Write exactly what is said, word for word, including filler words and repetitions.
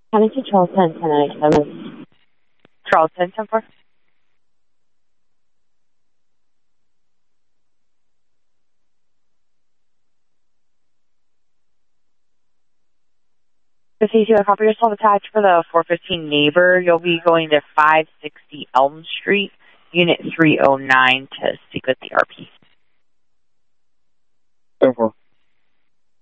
County to Charleston, ten ninety-seven. Charleston, ten four. If you have a copy yourself attached for the four fifteen neighbor, you'll be going to five sixty Elm Street, Unit three oh nine to speak with the R P. ten four.